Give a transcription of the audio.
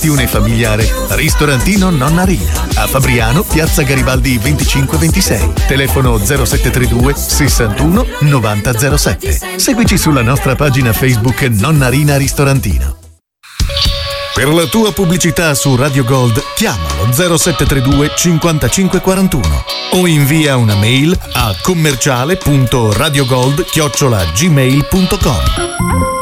Passione familiare, ristorantino Nonna Rina. A Fabriano, piazza Garibaldi 2526. Telefono 0732 61 90 07. Seguici sulla nostra pagina Facebook Nonna Rina Ristorantino. Per la tua pubblicità su Radio Gold, chiamalo 0732 5541 o invia una mail a commerciale.radiogold@gmail.com.